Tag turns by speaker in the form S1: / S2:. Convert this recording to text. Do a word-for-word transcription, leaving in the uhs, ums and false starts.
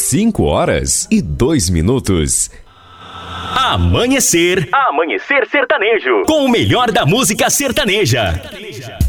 S1: cinco horas e dois minutos.
S2: Amanhecer, Amanhecer Sertanejo, com o melhor da música sertaneja.